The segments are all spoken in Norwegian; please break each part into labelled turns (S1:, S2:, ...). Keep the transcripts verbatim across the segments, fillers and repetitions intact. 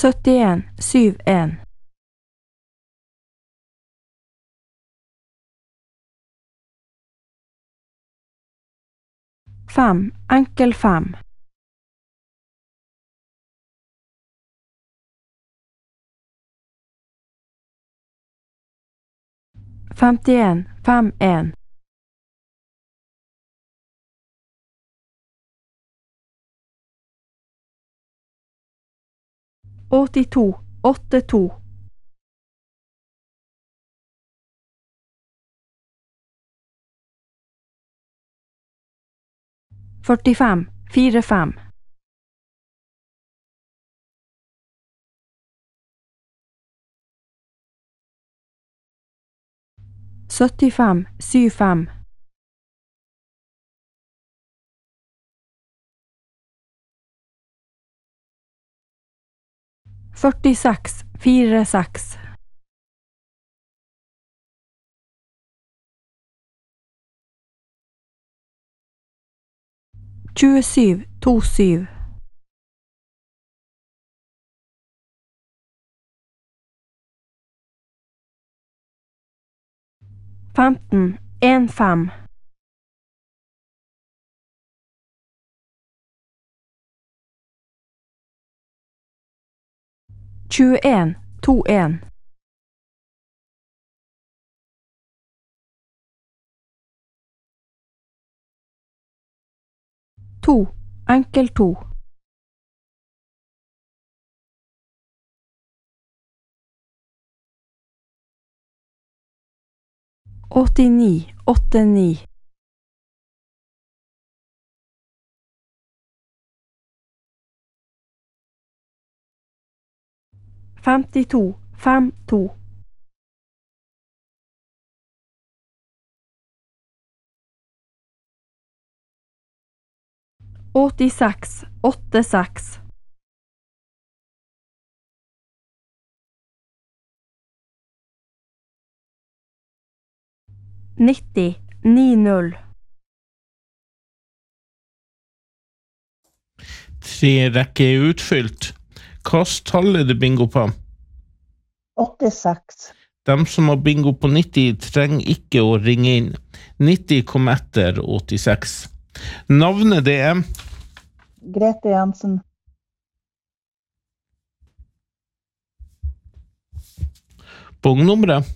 S1: syttien, syv en. Fem, enkel fem. Femtien, fem en. åttito, åtte to. førtifem, fire fem. syttifem, syv fem. førtiseks, fire seks. tjuesju, to syv. femten, en fem. tjueen, to en. To, enkel to. åttini, åtte ni. femtito, fem to. åttiseks, åtte seks. nitti, ni null.
S2: Tre rekker er utfylt. Kast tallet det bingo på.
S3: åttiseks.
S2: De som har bingo på nitti trenger ikke å ringe inn. nitti kom etter åttiseks. Navnet det er
S3: Grete Jensen.
S2: Bongnummeret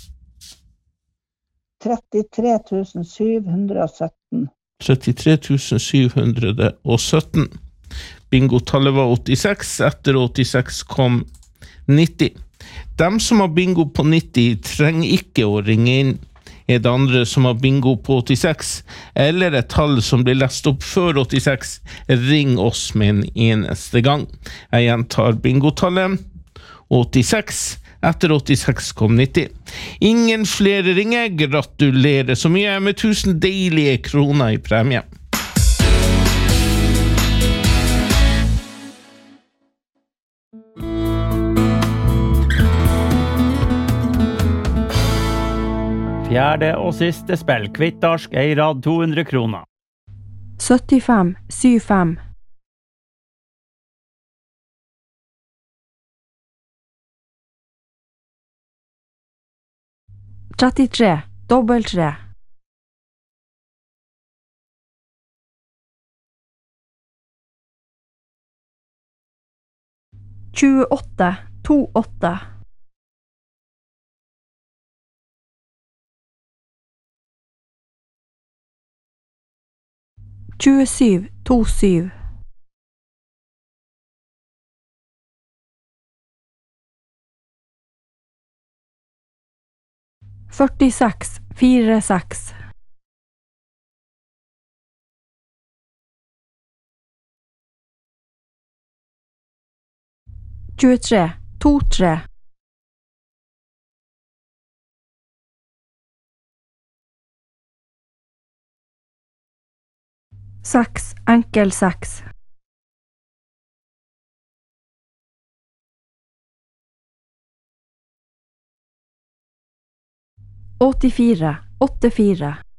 S3: trettitre tusen sju hundre og sytten.
S2: trettitre tusen sju hundre og sytten. Bingo-tallet var åttiseks, etter åttiseks kom nitti. De som har bingo på nitti trenger ikke å ringe inn. Er det andre som har bingo på åttiseks, eller et tall som blir lest opp før åttiseks, ring oss med en eneste gang. Jeg gjentar bingo-tallet åttiseks, etter åttiseks kom nitti. Ingen flere ringer, gratulerer så mye med tusen deilige kroner i premie.
S4: Fjerde og siste spill, kvittarsk, eirad to hundre kroner.
S1: syttifem, syv fem. trettitre, dobbelt tre. tjueåtte, to åtte. tjuesju, to syv. førtiseks, fire seks. tjuetre, to tre. Seks, enkel seks. åttifire, åtte fire.